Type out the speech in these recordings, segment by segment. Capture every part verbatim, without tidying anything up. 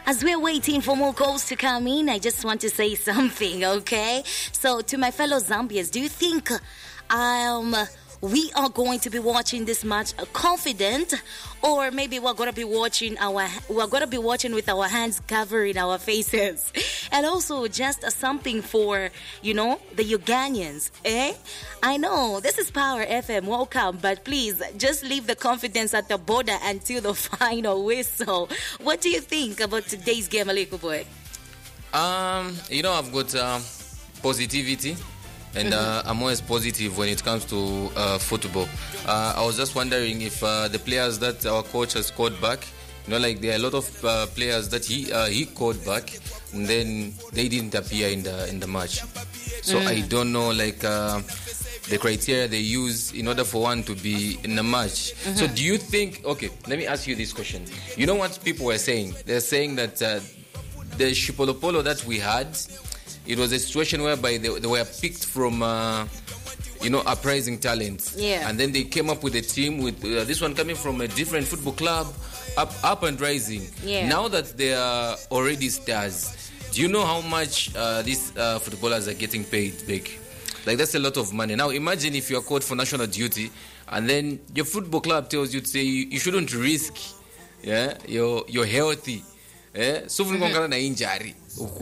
As we're waiting for more calls to come in, I just want to say something, okay? So, to my fellow Zambians, do you think um, we are going to be watching this match confident, or maybe we're going to be watching our we're going to be watching with our hands covering our faces? And also, just uh, something for, you know, the Ugandan, eh? I know this is Power F M, welcome, but please just leave the confidence at the border until the final whistle. What do you think about today's game, Aliko boy? Um, you know, I've got um, positivity. And uh, I'm always positive when it comes to uh, football. Uh, I was just wondering if uh, the players that our coach has called back, you know, like there are a lot of uh, players that he uh, he called back, and then they didn't appear in the in the match. So mm. I don't know, like uh, the criteria they use in order for one to be in the match. Mm-hmm. So do you think? Okay, let me ask you this question. You know what people were saying? They're saying that uh, the Shipolopolo that we had, it was a situation whereby they, they were picked from, uh, you know, uprising talents. Yeah. And then they came up with a team with uh, this one coming from a different football club, up up and rising. Yeah. Now that they are already stars, do you know how much uh, these uh, footballers are getting paid, big? Like, that's a lot of money. Now, imagine if you're called for national duty, and then your football club tells you to say you, you shouldn't risk, yeah, you're, you're healthy. Eh? So, mm-hmm. injury.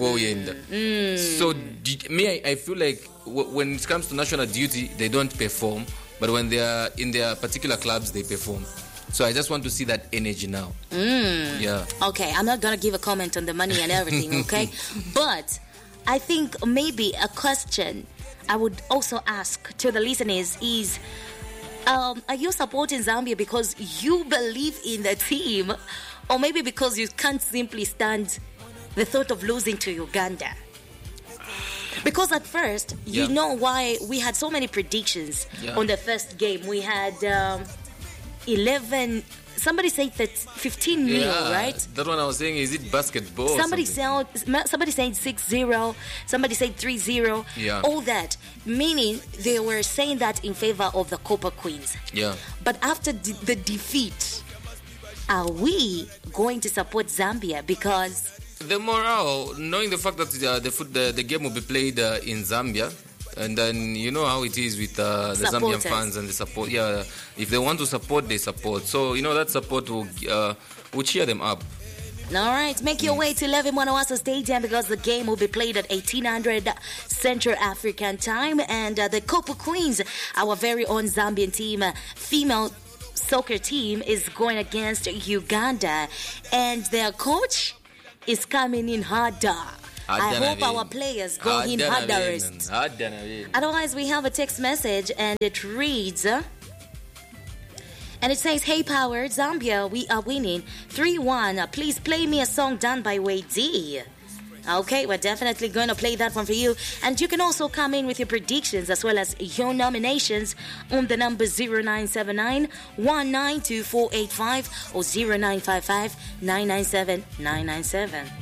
Mm. So did, me, I, I feel like w- when it comes to national duty, they don't perform, but when they are in their particular clubs, they perform. So I just want to see that energy now. Mm. Yeah. Okay, I'm not gonna give a comment on the money and everything, okay? But I think maybe a question I would also ask to the listeners is, um, are you supporting Zambia because you believe in the team, or maybe because you can't simply stand the thought of losing to Uganda? Because at first, you yeah. know why we had so many predictions yeah. on the first game. We had um, eleven, somebody said that fifteen yeah, nil, right? That one I was saying, is it basketball? Somebody said, somebody said six zero, somebody said three zero, yeah. all that. Meaning they were saying that in favor of the Copper Queens. Yeah. But after de- the defeat, are we going to support Zambia? Because the morale, knowing the fact that uh, the, foot, the the game will be played uh, in Zambia, and then you know how it is with uh, the Supporters. Zambian fans and the support. Yeah, if they want to support, they support. So you know that support will uh, will cheer them up. All right, make your way to Levi Mwanawasa Stadium because the game will be played at eighteen hundred Central African Time, and uh, the Copper Queens, our very own Zambian team, uh, female soccer team, is going against Uganda, and their coach is coming in harder. I hope our players go in harderest. Otherwise, we have a text message, and it reads, and it says, "Hey Power, Zambia, we are winning three one. Please play me a song done by Wade D." Okay, we're definitely going to play that one for you. And you can also come in with your predictions as well as your nominations on the number zero nine seven nine, one nine two four eight five or zero nine five five, nine nine seven, nine nine seven.